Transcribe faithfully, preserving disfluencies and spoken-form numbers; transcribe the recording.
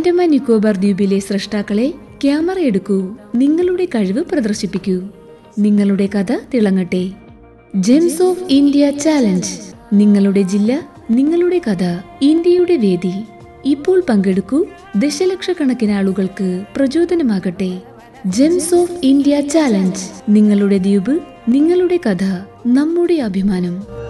ആൻഡമാൻ നിക്കോബാർ ദ്വീപിലെ സൃഷ്ടാക്കളെ, ക്യാമറ എടുക്കൂ, നിങ്ങളുടെ കഴിവ് പ്രദർശിപ്പിക്കൂ, നിങ്ങളുടെ കഥ തിളങ്ങട്ടെ. Gems of India challenge. നിങ്ങളുടെ ജില്ല, നിങ്ങളുടെ കഥ, ഇന്ത്യയുടെ വേദി. ഇപ്പോൾ പങ്കെടുക്കൂ, ദശലക്ഷക്കണക്കിന് ആളുകൾക്ക് പ്രചോദനമാകട്ടെ. Gems of India challenge. നിങ്ങളുടെ ദ്വീപ്, നിങ്ങളുടെ കഥ, നമ്മുടെ അഭിമാനം.